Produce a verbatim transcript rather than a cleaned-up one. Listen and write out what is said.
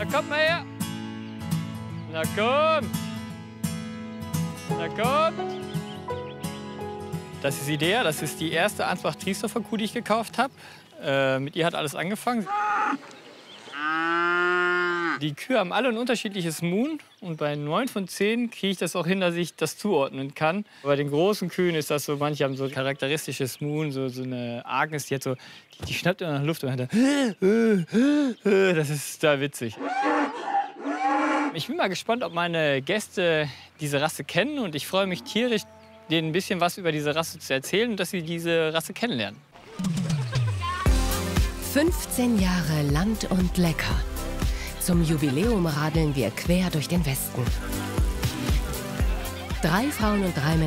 kommt mal her. Na komm. Na komm. Das ist Idea, das ist die erste Ansbach-Triesdorfer-Kuh, die ich gekauft habe. Äh, mit ihr hat alles angefangen. Die Kühe haben alle ein unterschiedliches Moon und bei neun von zehn kriege ich das auch hin, dass ich das zuordnen kann. Bei den großen Kühen ist das so, manche haben so ein charakteristisches Moon, so, so eine Agnes, die hat so, die, die schnappt immer nach Luft und dann, das ist da witzig. Ich bin mal gespannt, ob meine Gäste diese Rasse kennen und ich freue mich tierisch, denen ein bisschen was über diese Rasse zu erzählen und dass sie diese Rasse kennenlernen. fünfzehn Jahre Land und Lecker. Zum Jubiläum radeln wir quer durch den Westen. Drei Frauen und drei Männer.